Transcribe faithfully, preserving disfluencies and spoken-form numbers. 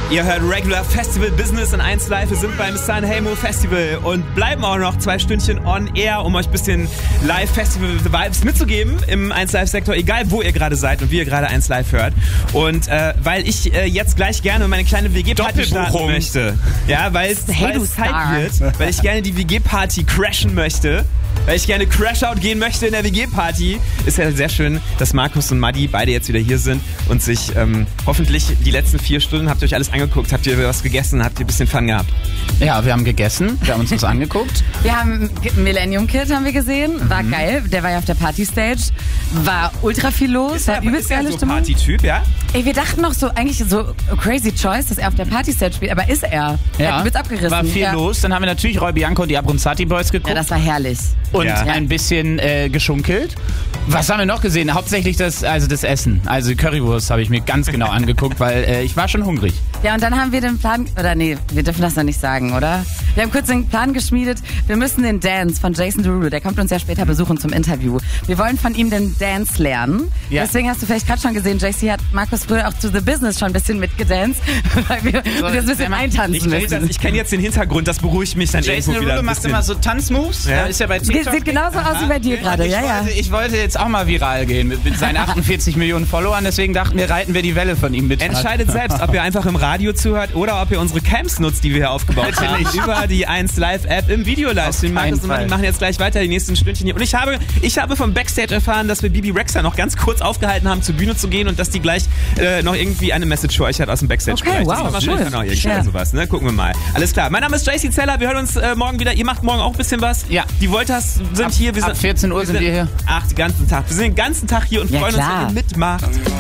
Ihr hört Regular Festival Business in eins Live. Wir sind beim Sanremo Festival und bleiben auch noch zwei Stündchen on air, um euch ein bisschen Live-Festival-Vibes mitzugeben im eins Live-Sektor, egal wo ihr gerade seid und wie ihr gerade eins Live hört. Und äh, weil ich äh, jetzt gleich gerne meine kleine W G-Party starten möchte. Ja, weil es Hey, Zeit wird, weil ich gerne die W G-Party crashen möchte. Weil ich gerne Crashout gehen möchte in der W G-Party. Ist ja sehr schön, dass Markus und Maddi beide jetzt wieder hier sind und sich ähm, hoffentlich die letzten vier Stunden, habt ihr euch alles angeguckt, habt ihr was gegessen, habt ihr ein bisschen Fun gehabt? Ja, wir haben gegessen, wir haben uns das angeguckt. Wir haben Millennium Kid haben wir gesehen, war mhm. geil, der war ja auf der Partystage, war ultra viel los, ist war er, übelst ist er geile so Stimmung. Party-Typ, ja? Ey, wir dachten noch so, eigentlich so crazy choice, dass er auf der Partystage spielt, aber ist er. Er Ja, hat übelst abgerissen. war viel ja. los. Dann haben wir natürlich Roy Bianco und die Abronzati Boys geguckt. Ja, das war herrlich. Und Ja. ein bisschen äh, geschunkelt. Was haben wir noch gesehen? Hauptsächlich das, also das Essen. Also die Currywurst habe ich mir ganz genau angeguckt, weil äh, ich war schon hungrig. Ja, und dann haben wir den Plan, oder nee, wir dürfen das noch nicht sagen, oder? Wir haben kurz den Plan geschmiedet, wir müssen den Dance von Jason Derulo, der kommt uns ja später besuchen zum Interview. Wir wollen von ihm den Dance lernen. Ja. Deswegen hast du vielleicht gerade schon gesehen, J C hat Markus früher auch zu The Business schon ein bisschen mitgedanced, weil wir so, das ein bisschen eintanzen Ich, müssen. ich kenne jetzt den Hintergrund, das beruhigt mich dann Jason irgendwo wieder Derulo ein macht bisschen. immer so Tanzmoves. Ja. Ja. Ist ja bei TikTok. Sieht genauso aus wie bei dir gerade, ich ja, ja. wollte, ich wollte jetzt auch mal viral gehen mit, mit seinen achtundvierzig Millionen Followern, deswegen dachten wir, reiten wir die Welle von ihm mit. Entscheidet selbst, ob ihr einfach im Radio zuhört oder ob ihr unsere Camps nutzt, die wir hier aufgebaut haben. Über die eins Live App im Video-Livestream. Markus und Manni machen jetzt gleich weiter die nächsten Stündchen hier. Und ich habe, ich habe vom Backstage erfahren, dass wir Bibi Rexha noch ganz kurz aufgehalten haben, zur Bühne zu gehen und dass die gleich äh, noch irgendwie eine Message für euch hat aus dem Backstage. Okay, wow, das cool. Noch irgendwie Ja. sowas, ne? Gucken wir mal. Alles klar. Mein Name ist J C Zeller. Wir hören uns äh, morgen wieder. Ihr macht morgen auch ein bisschen was. Ja. Die Voltas sind Ab- hier. Wir ab sind, vierzehn Uhr sind wir hier. Ach, den ganzen Tag. Wir sind den ganzen Tag hier und Ja, freuen klar. uns, wenn ihr mitmacht.